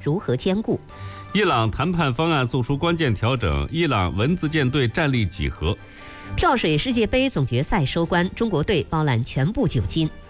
如何兼顾？ 伊朗谈判方案做出关键调整，伊朗蚊子舰队战力几何？ 跳水世界杯总决赛收官，中国队包揽全部9金。